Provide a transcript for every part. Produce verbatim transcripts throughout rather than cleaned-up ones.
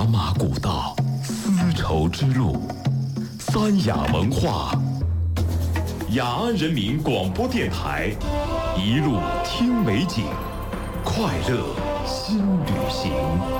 马古道，丝绸之路，三雅文化，雅安人民广播电台，一路听美景，快乐新旅行。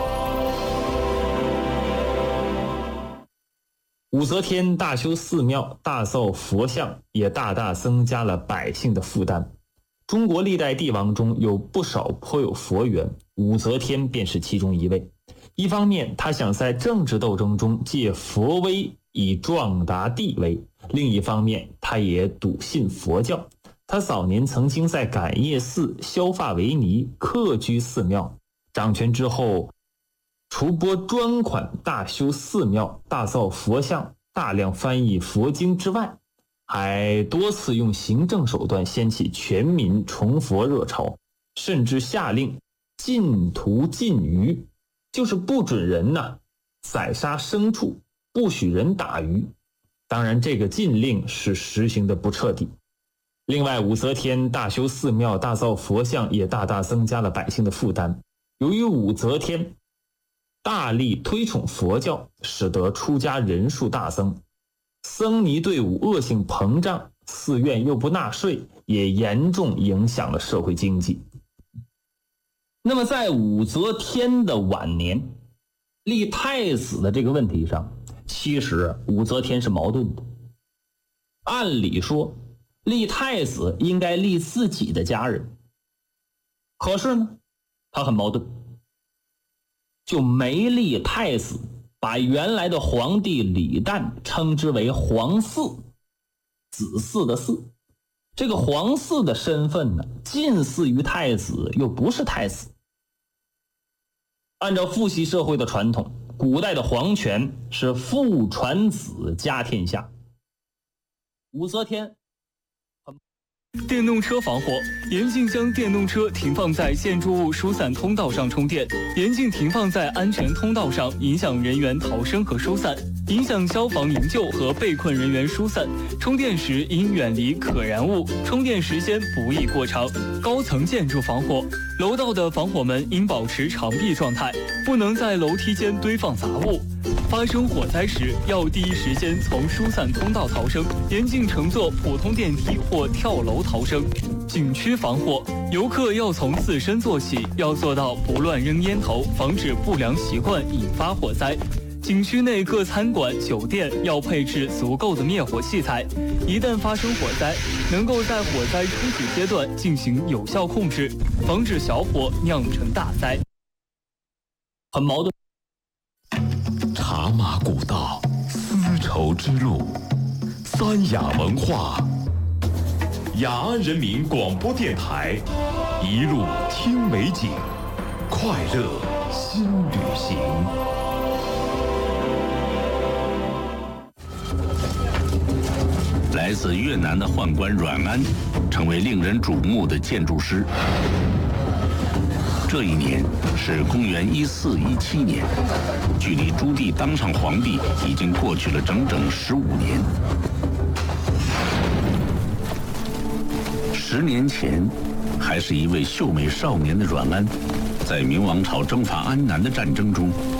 武则天大修寺庙，大造佛像，也大大增加了百姓的负担。中国历代帝王中有不少颇有佛缘，武则天便是其中一位。一方面，她想在政治斗争中借佛威以壮大地位；另一方面，她也笃信佛教。她早年曾经在感业寺、削发为尼，客居寺庙。掌权之后，除拨专款大修寺庙、大造佛像、大量翻译佛经之外，还多次用行政手段掀起全民崇佛热潮，甚至下令禁屠禁渔，就是不准人呢宰杀牲畜，不许人打鱼。当然，这个禁令是实行的不彻底。另外，武则天大修寺庙、大造佛像，也大大增加了百姓的负担。由于武则天大力推崇佛教，使得出家人数大增，僧尼队伍恶性膨胀，寺院又不纳税，也严重影响了社会经济。那么在武则天的晚年，立太子的这个问题上，其实武则天是矛盾的。按理说，立太子应该立自己的家人，可是呢，他很矛盾，就没立太子，把原来的皇帝李旦称之为皇嗣，子嗣的嗣。这个皇嗣的身份呢，近似于太子，又不是太子。按照父系社会的传统，古代的皇权是父传子家天下。武则天电动车防火，严禁将电动车停放在建筑物疏散通道上充电，严禁停放在安全通道上，影响人员逃生和疏散，影响消防营救和被困人员疏散。充电时应远离可燃物，充电时间不宜过长。高层建筑防火，楼道的防火门应保持长闭状态，不能在楼梯间堆放杂物。发生火灾时，要第一时间从疏散通道逃生，严禁乘坐普通电梯或跳楼逃生。景区防火，游客要从自身做起，要做到不乱扔烟头，防止不良习惯引发火灾。景区内各餐馆、酒店要配置足够的灭火器材，一旦发生火灾，能够在火灾初始阶段进行有效控制，防止小火酿成大灾。 很矛盾。 茶马古道，丝绸之路，三雅文化，雅安人民广播电台，一路听美景，快乐新旅行。 来自越南的宦官阮安成为令人瞩目的建筑师。这一年是公元一四一七年，距离朱棣当上皇帝已经过去了整整十五年。十年前，还是一位秀美少年的阮安，在明王朝征伐安南的战争中